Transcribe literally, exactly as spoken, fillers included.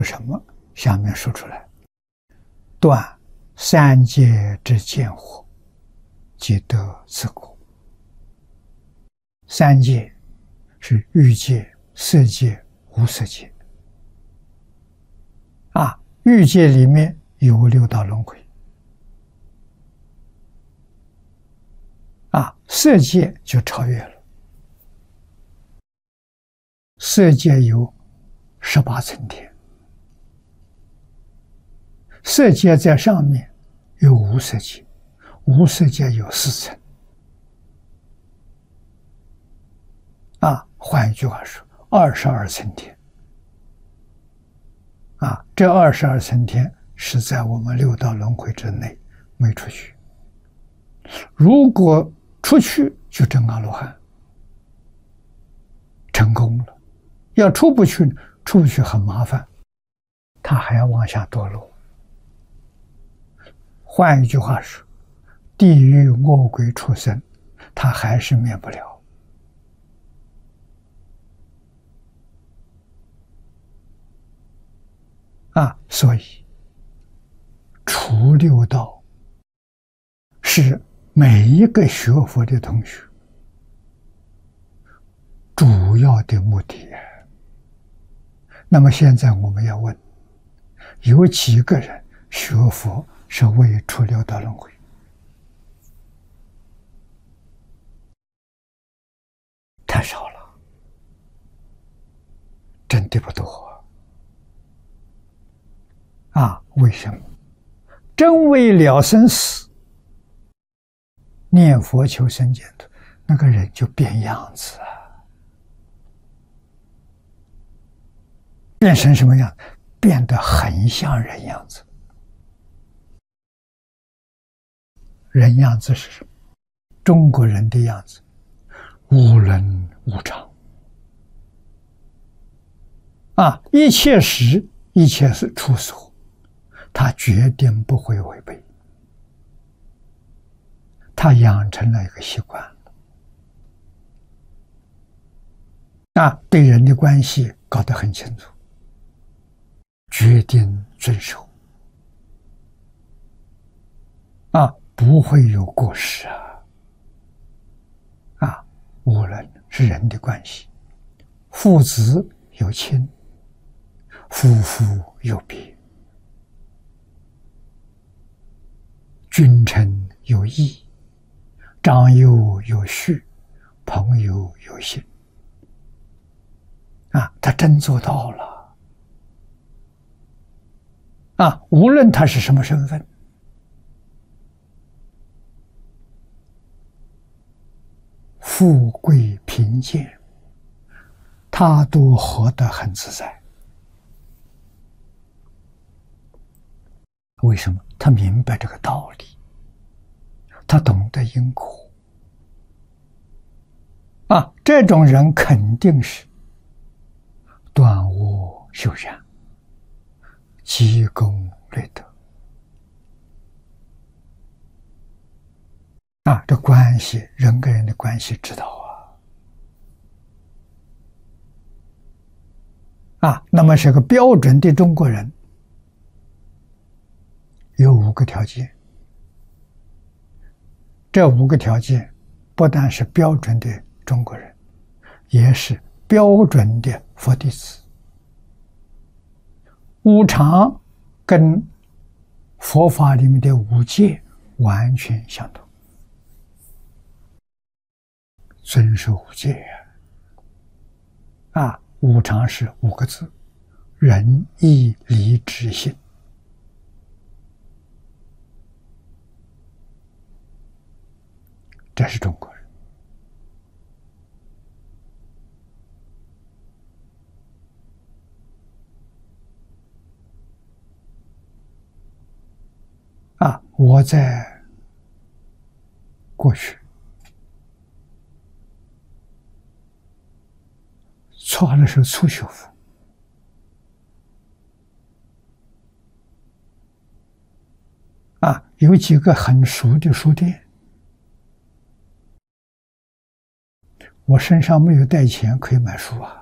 什么？下面说出来：断三界之见惑，即得自果。三界是欲界、色界、无色界。啊，欲界里面有六道轮回。啊，色界就超越了。色界有十八层天，色界在上面有无色界，无色界有四层。啊，换一句话说，二十二层天。啊，这二十二层天是在我们六道轮回之内，没出去。如果出去，就证阿罗汉，成功了。要出不去，出不去很麻烦，他还要往下堕落。换一句话说，地狱恶鬼畜生，他还是免不了。啊，所以除六道是每一个学佛的同学主要的目的。那么现在我们要问，有几个人学佛是为除六道轮回？太少了，真的不多。啊，为什么？真为了生死，念佛求生净土，那个人就变样子啊。变成什么样？变得很像人样子。人样子是什么？中国人的样子，无伦无常。啊，一切时，一切是处所，他决定不会违背。他养成了一个习惯了。啊，对人的关系搞得很清楚。决定遵守。啊，不会有过失啊！啊，无论是人的关系，父子有亲，夫妇有别，君臣有义，长幼有序，朋友有信。啊，他真做到了。啊，无论他是什么身份，富贵贫贱，他都活得很自在。为什么？他明白这个道理，他懂得因果。啊，这种人肯定是断恶修善，积功累德。啊，这关系，人跟人的关系知道啊。啊，那么是个标准的中国人，有五个条件。这五个条件不但是标准的中国人，也是标准的佛弟子。五常跟佛法里面的五戒完全相同。遵守五戒啊，五常是五个字：仁义礼智信。这是中国人。啊，我在过去错的是初学佛，啊，有几个很熟的书店，我身上没有带钱可以买书啊。